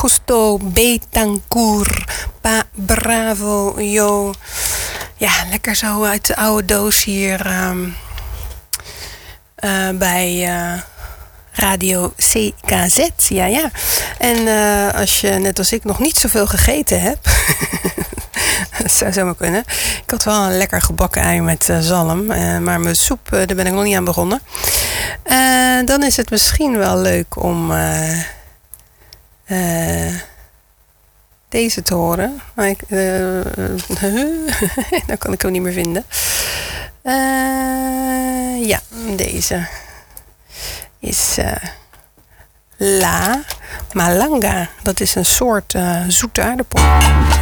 Augusto Betancourt. Pa Bravo, yo. Ja, lekker zo uit de oude doos hier bij Radio CKZ. Ja. En als je net als ik nog niet zoveel gegeten hebt... dat zou zomaar kunnen. Ik had wel een lekker gebakken ei met zalm. Maar mijn soep, daar ben ik nog niet aan begonnen. Dan is het misschien wel leuk om deze te horen. Maar dan kan ik hem niet meer vinden. Ja, deze is La Malanga. Dat is een soort zoete aardappel.